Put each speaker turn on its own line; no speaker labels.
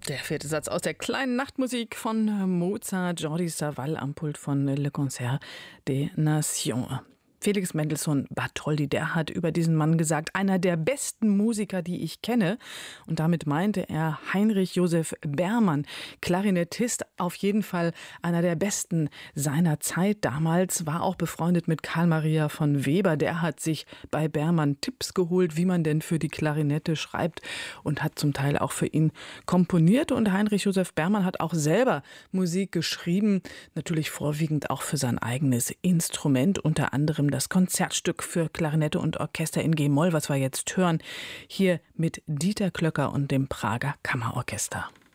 Der vierte Satz aus der kleinen Nachtmusik von Mozart, Jordi Savall am Pult von Le Concert des Nations. Felix Mendelssohn Bartholdy, der hat über diesen Mann gesagt, einer der besten Musiker, die ich kenne. Und damit meinte er Heinrich Joseph Bermann, Klarinettist, auf jeden Fall einer der besten seiner Zeit. Damals war auch befreundet mit Karl Maria von Weber. Der hat sich bei Bermann Tipps geholt, wie man denn für die Klarinette schreibt und hat zum Teil auch für ihn komponiert. Und Heinrich Joseph Bermann hat auch selber Musik geschrieben, natürlich vorwiegend auch für sein eigenes Instrument, unter anderem das Konzertstück für Klarinette und Orchester in G-Moll, was wir jetzt hören, hier mit Dieter Klöcker und dem Prager Kammerorchester.